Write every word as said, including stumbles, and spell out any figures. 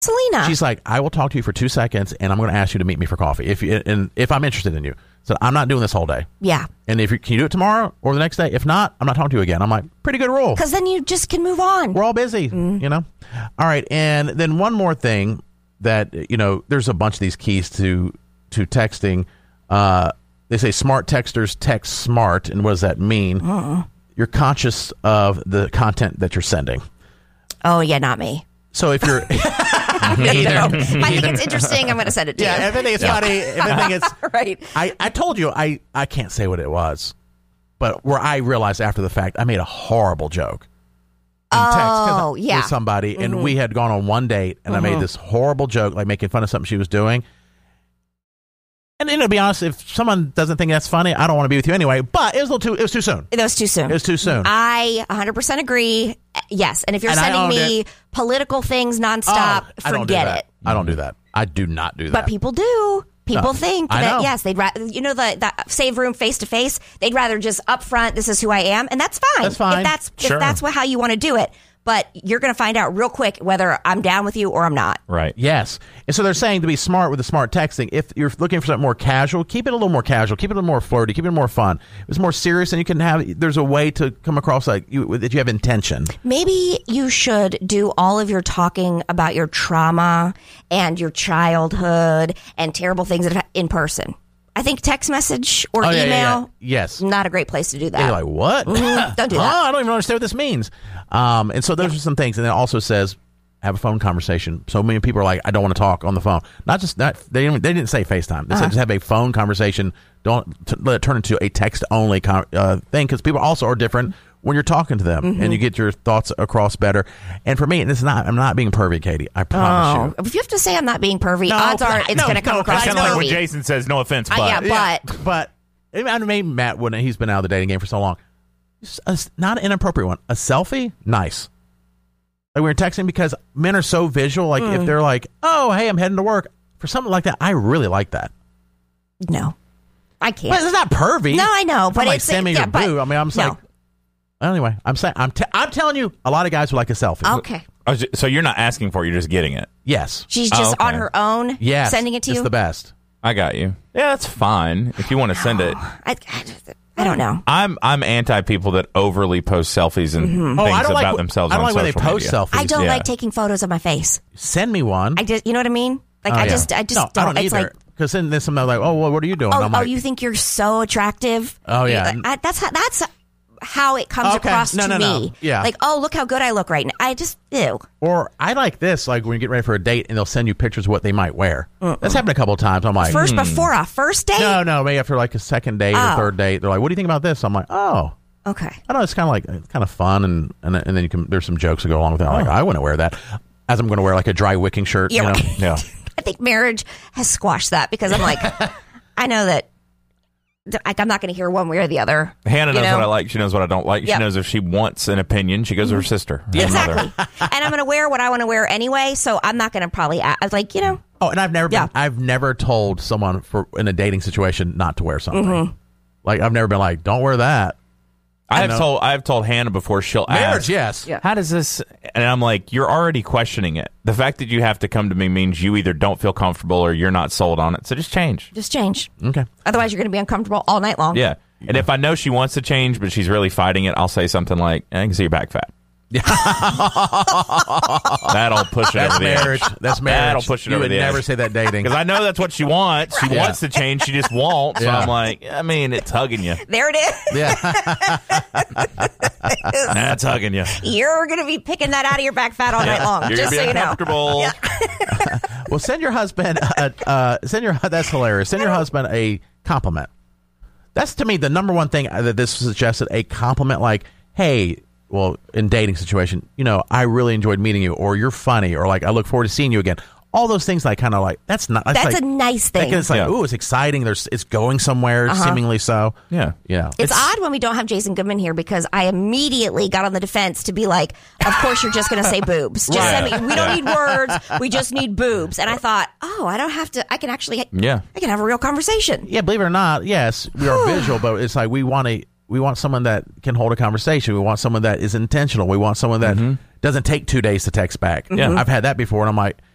Selena. She's like, I will talk to you for two seconds, and I'm going to ask you to meet me for coffee if you, and if I'm interested in you. So I'm not doing this whole day. Yeah. And if you can you do it tomorrow or the next day? If not, I'm not talking to you again. I'm like, pretty good rule. Because then you just can move on. We're all busy, mm. you know? All right. And then one more thing that, you know, there's a bunch of these keys to to texting. Uh, they say smart texters text smart. And what does that mean? Uh-uh. You're conscious of the content that you're sending. Oh, yeah, not me. So if you're... Either. If I think it's interesting, I'm going to send it to yeah, you. Yeah, if I think it's yeah. funny, if I think it's... right. I, I told you, I, I can't say what it was, but where I realized after the fact, I made a horrible joke. In oh, text, yeah. With somebody, mm-hmm. and we had gone on one date, and mm-hmm. I made this horrible joke, like making fun of something she was doing. And then, to be honest, if someone doesn't think that's funny, I don't want to be with you anyway. But it was a little too. It was too soon. It was too soon. It was too soon. I one hundred percent agree. Yes, and if you're and sending me it. political things nonstop, oh, forget I don't do it. I don't do that. I do not do that. But people do. People no, think I that know. yes, they'd rather you know the that save room face to face. They'd rather just up front. This is who I am, and that's fine. That's fine. If that's sure. if that's what, how you want to do it. But you're going to find out real quick whether I'm down with you or I'm not. Right. Yes. And so they're saying to be smart with the smart texting. If you're looking for something more casual, keep it a little more casual. Keep it a little more flirty. Keep it more fun. If it's more serious, and you can have. There's a way to come across like you that you have intention. Maybe you should do all of your talking about your trauma and your childhood and terrible things in person. I think text message or oh, yeah, email, yeah, yeah. yes, not a great place to do that. You're like, what? Mm-hmm. Don't do that. Oh, I don't even understand what this means. Um, and so those yeah. are some things. And it also says have a phone conversation. So many people are like, I don't want to talk on the phone. Not just that they didn't, they didn't say FaceTime. They uh-huh. said just have a phone conversation. Don't t- let it turn into a text only con- uh, thing because people also are different when you're talking to them, mm-hmm. and you get your thoughts across better. And for me, and this is not, I'm not being pervy, Katie. I promise oh. you. If you have to say I'm not being pervy, no, odds are it's no, going to come no, across kind as of like pervy. when Jason says, no offense, but. Uh, yeah, yeah, but. But, I mean, maybe Matt wouldn't. He's been out of the dating game for so long. A, not an inappropriate one. A selfie? Nice. Like we were texting because men are so visual. Like mm. if they're like, oh, hey, I'm heading to work. For something like that, I really like that. No. I can't. But it's not pervy. No, I know. But I'm like, it's send me yeah, your boo. I mean, I'm just no. like, anyway, I'm saying, I'm, t- I'm telling you, a lot of guys would like a selfie. Okay. So you're not asking for it, you're just getting it. Yes. She's just oh, okay. on her own yes. sending it to it's you? It's the best. I got you. Yeah, that's fine if you want to send it. I, I, I don't know. I'm I'm anti people that overly post selfies and mm-hmm. things oh, I don't about like, themselves I don't on like when they social post media. selfies. I don't yeah. like taking photos of my face. Send me one. I just, you know what I mean? Like oh, I yeah. just, I just no, don't. I don't it's either. like because then there's something like, oh, well, what are you doing? Oh, I'm oh like, you think you're so attractive? Oh yeah. I, that's how, that's how it comes okay. across no, to no, me. No. Yeah. Like, oh, look how good I look right now. I just ew. Or I like this, like when you get ready for a date and they'll send you pictures of what they might wear. Uh-uh. That's happened a couple of times. I'm like, first hmm. before a first date? No, no, maybe after like a second date oh. or third date, they're like, what do you think about this? I'm like, oh. Okay. I know it's kind of like it's kind of fun, and, and and then you can there's some jokes that go along with it. I'm like, I wouldn't wear that, as I'm going to wear like a dry wicking shirt. Yeah, you know? right. Yeah. I think marriage has squashed that because I'm like, I know that like, I'm not going to hear one way or the other. Hannah knows know? what I like. She knows what I don't like. Yep. She knows if she wants an opinion, she goes to her sister. Her exactly. mother. And I'm going to wear what I want to wear anyway, so I'm not going to probably. I was like, you know. Oh, and I've never yeah. been, I've never told someone for in a dating situation not to wear something. Mm-hmm. Like I've never been like, don't wear that. I have told I have told Hannah before she'll marriage, ask, yes. Yeah. How does this? And I'm like, you're already questioning it. The fact that you have to come to me means you either don't feel comfortable or you're not sold on it. So just change. Just change. Okay. Otherwise, you're going to be uncomfortable all night long. Yeah. And if I know she wants to change, but she's really fighting it, I'll say something like, I can see your back fat. That'll push it That's over the marriage. edge. That's marriage. That'll push it you over would the never edge. say that dating. Because I know that's what she wants. She Right. wants to change. She just won't. So Yeah. I'm like, I mean, it's hugging you. There it is. Yeah. That's hugging you. You're going to be picking that out of your back fat all night long. You're just gonna so be you know. uncomfortable. Yeah. Well, send your husband. Uh, uh, send your. That's hilarious. Send your husband a compliment. That's to me the number one thing that this suggested. A compliment like, "Hey, well, in dating situation, you know, I really enjoyed meeting you, or you're funny, or like I look forward to seeing you again." All those things, like kind of like that's not. That's, That's like, a nice thing. Like, it's like, Yeah. ooh, it's exciting. There's, it's going somewhere, Uh-huh. seemingly so. Yeah. Yeah. It's, it's odd when we don't have Jason Goodman here because I immediately got on the defense to be like, of course you're just going to say boobs. Just Right. send me, we don't need words. We just need boobs. And I thought, oh, I don't have to. I can actually. Yeah. I can have a real conversation. Yeah, believe it or not, yes, we are visual, but it's like we want to. We want someone that can hold a conversation. We want someone that is intentional. We want someone that Mm-hmm. doesn't take two days to text back. Yeah. I've had that before, and I'm like,